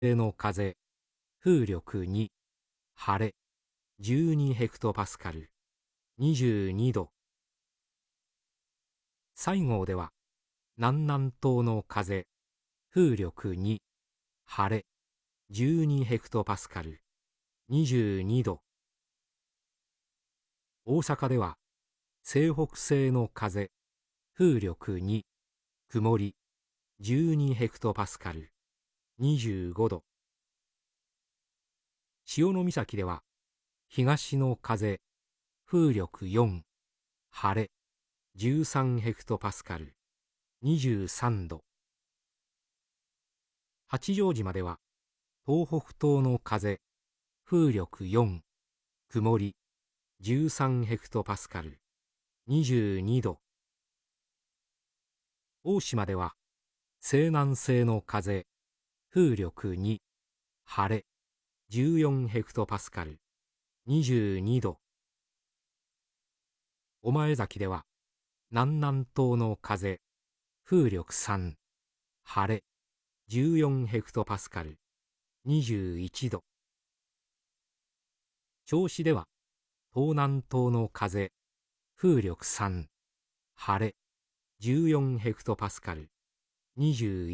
西の風、風力2、晴れ、12ヘクトパスカル、22度。西郷では、南南東の風、風力2、晴れ、12ヘクトパスカル、22度。大阪では、西北西の風、風力2、曇り、12ヘクトパスカル、25度。潮岬では、東の風、風力4、晴れ、13ヘクトパスカル、23度。八丈島では、東北東の風、風力4、曇り、13ヘクトパスカル、22度。大島では、西南西の風、風力2、晴れ、14ヘクトパスカル、22度。御前崎では、南南東の風、風力3、晴れ、14ヘクトパスカル、21度。銚子では、東南東の風、風力3、晴れ、14ヘクトパスカル、21